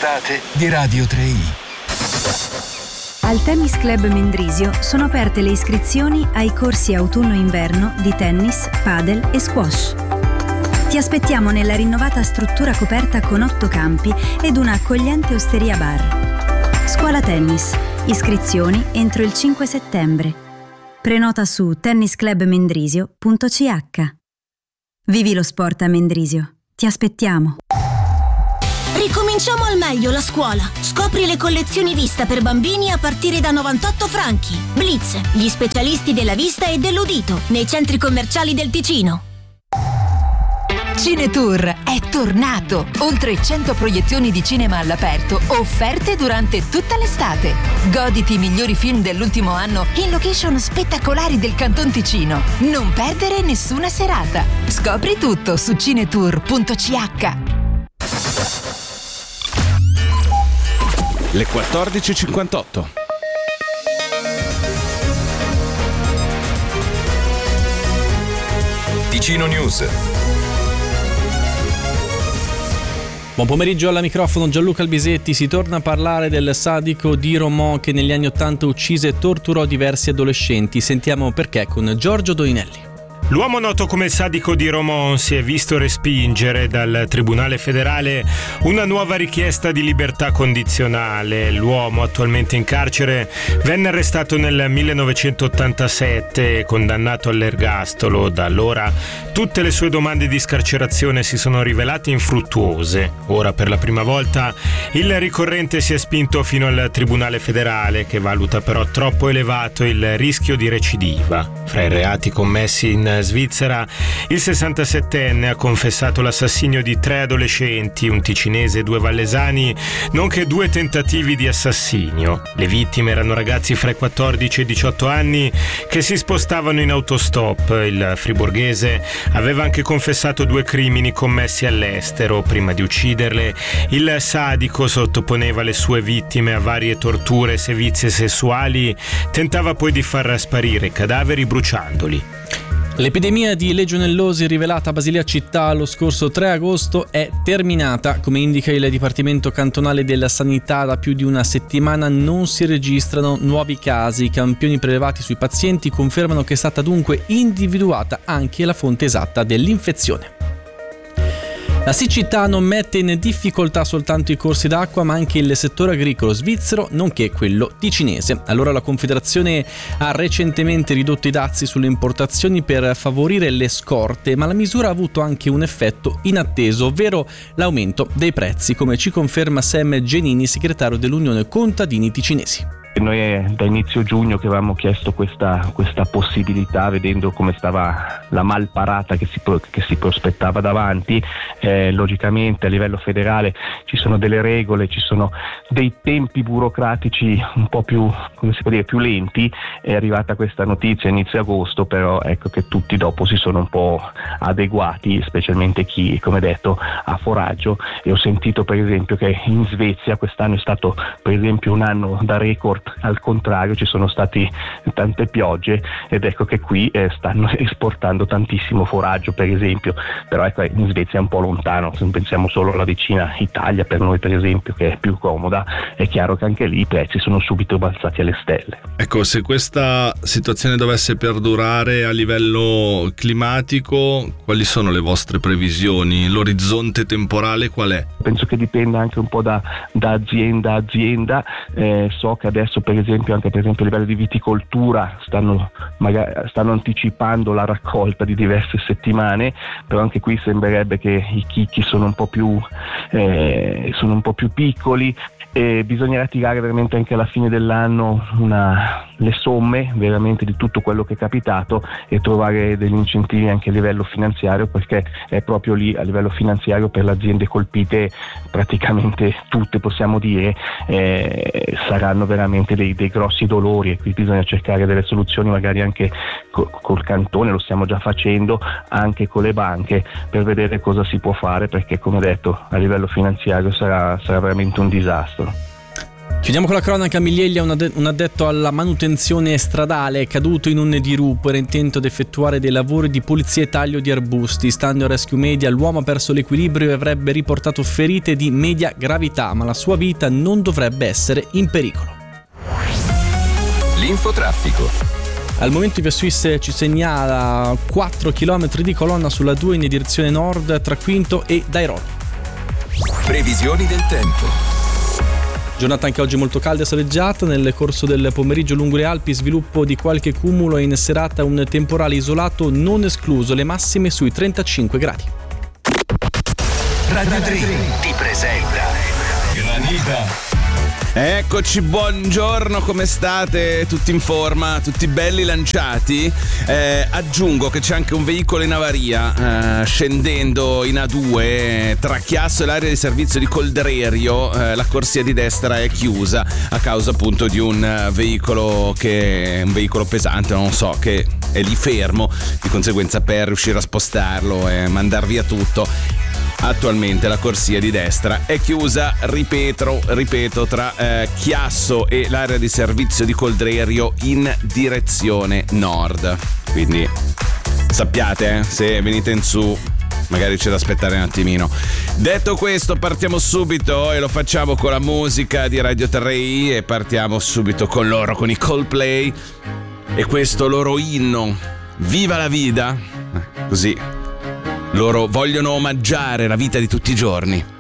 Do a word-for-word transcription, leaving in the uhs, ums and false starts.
estate di Radio tre i. Al Tennis Club Mendrisio sono aperte le iscrizioni ai corsi autunno-inverno di tennis, padel e squash. Ti aspettiamo nella rinnovata struttura coperta con otto campi ed una accogliente osteria bar. Scuola tennis. Iscrizioni entro il cinque settembre. Prenota su tennis club mendrisio punto c h. Vivi lo sport a Mendrisio. Ti aspettiamo. Ricominciamo al meglio la scuola. Scopri le collezioni Vista per bambini a partire da novantotto franchi. Blitz, gli specialisti della vista e dell'udito, nei centri commerciali del Ticino. Cinetour è tornato! Oltre cento proiezioni di cinema all'aperto, offerte durante tutta l'estate. Goditi i migliori film dell'ultimo anno in location spettacolari del Canton Ticino. Non perdere nessuna serata. Scopri tutto su cinetour punto c h. Le quattordici e cinquantotto. Ticino News. Buon pomeriggio, alla microfono Gianluca Albisetti. Si torna a parlare del sadico di Romont che negli anni Ottanta uccise e torturò diversi adolescenti. Sentiamo perché con Giorgio Doinelli. L'uomo noto come il sadico di Romont si è visto respingere dal Tribunale federale una nuova richiesta di libertà condizionale. L'uomo, attualmente in carcere, venne arrestato nel millenovecentottantasette e condannato all'ergastolo. Da allora tutte le sue domande di scarcerazione si sono rivelate infruttuose. Ora, per la prima volta, il ricorrente si è spinto fino al Tribunale federale, che valuta però troppo elevato il rischio di recidiva. Fra i reati commessi in Svizzera, il sessantasettenne ha confessato l'assassinio di tre adolescenti, un ticinese e due vallesani, nonché due tentativi di assassinio. Le vittime erano ragazzi fra i quattordici e i diciotto anni che si spostavano in autostop. Il friburghese aveva anche confessato due crimini commessi all'estero. Prima di ucciderle, il sadico sottoponeva le sue vittime a varie torture e sevizie sessuali, tentava poi di far sparire i cadaveri bruciandoli. L'epidemia di legionellosi rivelata a Basilea Città lo scorso tre agosto è terminata. Come indica il Dipartimento Cantonale della Sanità, da più di una settimana non si registrano nuovi casi. I campioni prelevati sui pazienti confermano che è stata dunque individuata anche la fonte esatta dell'infezione. La siccità non mette in difficoltà soltanto i corsi d'acqua, ma anche il settore agricolo svizzero, nonché quello ticinese. Allora la Confederazione ha recentemente ridotto i dazi sulle importazioni per favorire le scorte, ma la misura ha avuto anche un effetto inatteso, ovvero l'aumento dei prezzi, come ci conferma Sam Genini, segretario dell'Unione Contadini Ticinesi. Noi è da inizio giugno che avevamo chiesto questa, questa possibilità, vedendo come stava la malparata che si, che si prospettava davanti. Eh, logicamente a livello federale ci sono delle regole, ci sono dei tempi burocratici un po' più, come si può dire, più lenti. È arrivata questa notizia a inizio agosto, però ecco che tutti dopo si sono un po' adeguati, specialmente chi, come detto, ha foraggio. E ho sentito per esempio che in Svezia quest'anno è stato per esempio un anno da record. Al contrario, ci sono stati tante piogge ed ecco che qui eh, stanno esportando tantissimo foraggio, per esempio. Però ecco, in Svezia è un po' lontano, se pensiamo solo alla vicina Italia, per noi per esempio, che è più comoda, è chiaro che anche lì i prezzi sono subito balzati alle stelle. Ecco, se questa situazione dovesse perdurare a livello climatico, quali sono le vostre previsioni? L'orizzonte temporale qual è? Penso che dipenda anche un po' da, da azienda a azienda. Eh, so che adesso per esempio anche per esempio a livello di viticoltura stanno, magari, stanno anticipando la raccolta di diverse settimane, però anche qui sembrerebbe che i chicchi sono un po' più eh, sono un po' più piccoli. E bisognerà tirare veramente anche alla fine dell'anno una, le somme veramente di tutto quello che è capitato e trovare degli incentivi anche a livello finanziario, perché è proprio lì a livello finanziario per le aziende colpite, praticamente tutte possiamo dire, eh, saranno veramente dei, dei grossi dolori, e qui bisogna cercare delle soluzioni magari anche co- col cantone, lo stiamo già facendo, anche con le banche, per vedere cosa si può fare, perché come detto a livello finanziario sarà, sarà veramente un disastro. Chiudiamo con la cronaca. A Miglieglia un addetto alla manutenzione stradale è caduto in un dirupo, era intento ad effettuare dei lavori di pulizia e taglio di arbusti. Stando a Rescue Media, l'uomo ha perso l'equilibrio e avrebbe riportato ferite di media gravità, ma la sua vita non dovrebbe essere in pericolo. L'infotraffico. Al momento Via Suisse ci segnala quattro chilometri di colonna sulla due in direzione nord tra Quinto e Dairolo. Previsioni del tempo. Giornata anche oggi molto calda e soleggiata, nel corso del pomeriggio lungo le Alpi sviluppo di qualche cumulo e in serata un temporale isolato non escluso, le massime sui trentacinque gradi. Radio tre ti presenta Granita. Eccoci, buongiorno, come state? Tutti in forma? Tutti belli lanciati? Eh, aggiungo che c'è anche un veicolo in avaria eh, scendendo in A due tra Chiasso e l'area di servizio di Coldrerio. Eh, la corsia di destra è chiusa a causa appunto di un uh, veicolo che è un veicolo pesante, non so, che è lì fermo, di conseguenza per riuscire a spostarlo e mandar via tutto. Attualmente la corsia di destra è chiusa, ripeto, ripeto tra eh, Chiasso e l'area di servizio di Coldrerio in direzione nord. Quindi sappiate, eh, se venite in su magari c'è da aspettare un attimino. Detto questo, partiamo subito e lo facciamo con la musica di Radio tre e partiamo subito con loro, con i Coldplay e questo loro inno Viva la Vida, così loro vogliono omaggiare la vita di tutti i giorni.